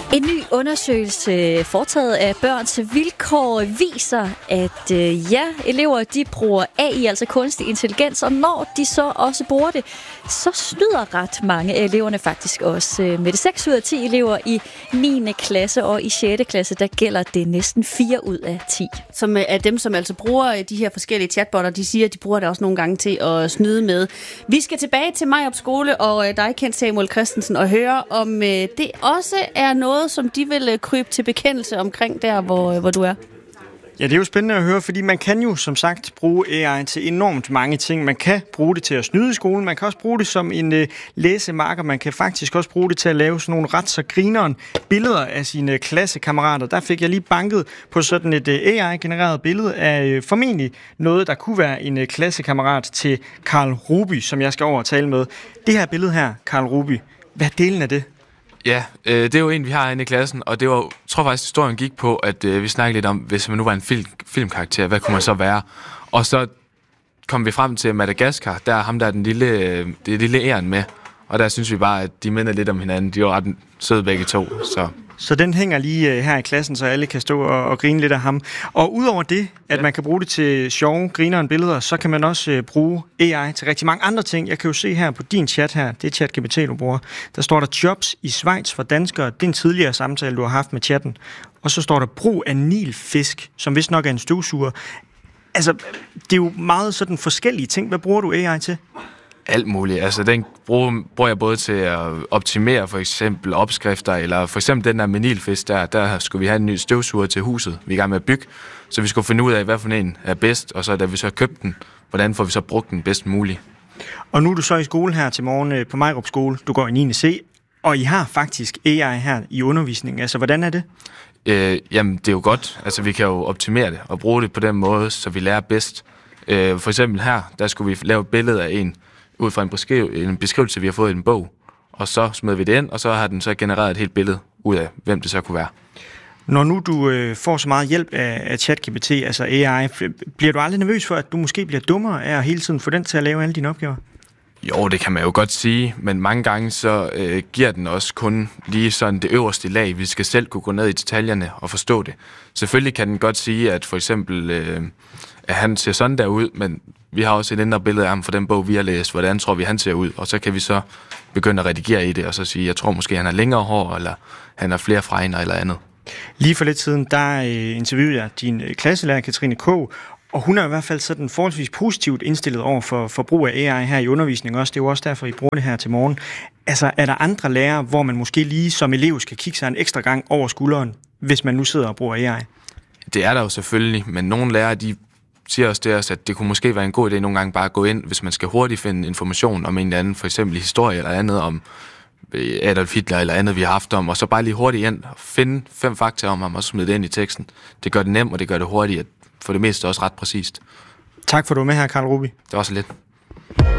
En ny undersøgelse foretaget af Børns Vilkår viser, at elever de bruger AI, altså kunstig intelligens, og når de så også bruger det, så snyder ret mange af eleverne faktisk også. Med det 6 ud af 10 elever i 9. klasse og i 6. klasse, der gælder det næsten 4 ud af 10. Som er dem, som altså bruger de her forskellige chatbotter, de siger, at de bruger det også nogle gange til at snyde med. Vi skal tilbage til Majrup Skole og dig, Kent Samuel Christensen, og høre, om det også er noget, som de vil krybe til bekendelse omkring der, hvor du er. Ja, det er jo spændende at høre, fordi man kan jo som sagt bruge AI til enormt mange ting. Man kan bruge det til at snyde i skolen, man kan også bruge det som en læsemarker, man kan faktisk også bruge det til at lave sådan nogle ret så grineren billeder af sine klassekammerater. Der fik jeg lige banket på sådan et AI-genereret billede af formentlig noget, der kunne være en klassekammerat til Karl Ruby, som jeg skal over og tale med. Det her billede her, Karl Ruby, hvad delen af det? Ja, det er jo en, vi har inde i klassen, og det var, jeg tror faktisk, historien gik på, at vi snakkede lidt om, hvis man nu var en filmkarakter, hvad kunne man så være? Og så kom vi frem til Madagaskar, der er ham, der er det lille æren med, og der synes vi bare, at de minder lidt om hinanden. De var ret søde begge to, Så den hænger lige her i klassen, så alle kan stå og grine lidt af ham. Og udover det, at man kan bruge det til sjove, grineren billeder, så kan man også bruge AI til rigtig mange andre ting. Jeg kan jo se her på din chat her, det er ChatGPT, du bruger. Der står der jobs i Schweiz for danskere. Det er en tidligere samtale, du har haft med chatten. Og så står der brug af nilfisk, som vist nok er en støvsuger. Altså, det er jo meget sådan forskellige ting. Hvad bruger du AI til? Alt muligt. Altså, den bruger jeg både til at optimere for eksempel opskrifter, eller for eksempel den der med nilfisk, der skulle vi have en ny støvsuger til huset, vi er i gang med at bygge, så vi skulle finde ud af, hvad for en er bedst, og så da vi så købte den, hvordan får vi så brugt den bedst muligt. Og nu er du så i skole her til morgen på Majrup Skole, du går i 9. C, og I har faktisk AI her i undervisningen. Altså, hvordan er det? Jamen, det er jo godt. Altså, vi kan jo optimere det og bruge det på den måde, så vi lærer bedst. For eksempel her, der skulle vi lave et billede af en, ud fra en beskrivelse, vi har fået i en bog, og så smed vi det ind, og så har den så genereret et helt billede ud af, hvem det så kunne være. Når nu du får så meget hjælp af ChatGPT, altså AI, bliver du aldrig nervøs for, at du måske bliver dummere af at hele tiden få den til at lave alle dine opgaver? Jo, det kan man jo godt sige, men mange gange så giver den også kun lige sådan det øverste lag. Vi skal selv kunne gå ned i detaljerne og forstå det. Selvfølgelig kan den godt sige, at for eksempel, at han ser sådan der ud, men vi har også et indre billede af ham for den bog, vi har læst. Hvordan tror vi, han ser ud? Og så kan vi så begynde at redigere i det, og så sige, jeg tror måske, han har længere hår, eller han har flere fregner eller andet. Lige for lidt siden, der interviewede jeg din klasselærer, Katrine K., og hun er i hvert fald sådan forholdsvis positivt indstillet over for brug af AI her i undervisningen også. Det er jo også derfor, I bruger det her til morgen. Altså, er der andre lærere, hvor man måske lige som elev skal kigge sig en ekstra gang over skulderen, hvis man nu sidder og bruger AI? Det er der jo selvfølgelig, men nogle lærere, de siger også det, at det kunne måske være en god idé nogle gange bare at gå ind, hvis man skal hurtigt finde information om en eller anden, for eksempel historie eller andet om Adolf Hitler eller andet, vi har haft om, og så bare lige hurtigt ind og finde 5 fakta om ham og smide det ind i teksten. Det gør det nemt, og det gør det hurtigt, for det meste også ret præcist. Tak for, at du var med her, Karl Ruby. Det var så lidt.